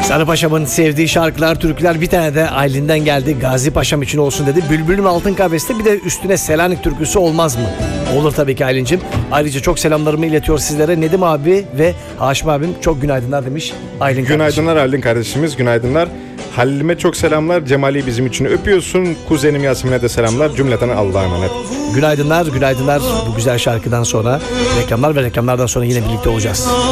Sarı Paşam'ın sevdiği şarkılar, türküler, bir tane de Aylin'den geldi. Gazi Paşam için olsun dedi. Bülbülüm Altın Kahvesi'nde bir de üstüne Selanik türküsü olmaz mı? Olur tabii ki Aylin'cim. Ayrıca çok selamlarımı iletiyor sizlere. Nedim abi ve Haşim abim çok günaydınlar demiş Aylin kardeşim. Günaydınlar Aylin kardeşimiz, günaydınlar. Halil'ime çok selamlar. Cemal'i bizim için öpüyorsun. Kuzenim Yasemin'e de selamlar. Cümleten Allah'a emanet. Günaydınlar, günaydınlar. Bu güzel şarkıdan sonra reklamlar ve reklamlardan sonra yine birlikte olacağız.